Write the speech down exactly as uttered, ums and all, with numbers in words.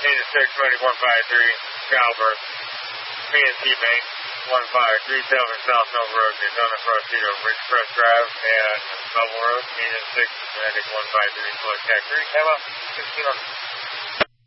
Eight six Medic one five three, Calvert, P and C Bank one five three seven South Nova Road, Daytona Frostito, Bridge Crest Drive, and Bubble Road. Eight six Medic one five three, Select Cat three, Emma, sixteen on.